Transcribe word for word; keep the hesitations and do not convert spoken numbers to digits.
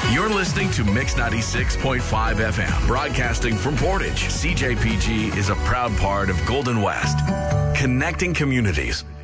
You're listening to Mix ninety-six point five F M, broadcasting from Portage. C J P G is a proud part of Golden West, connecting communities.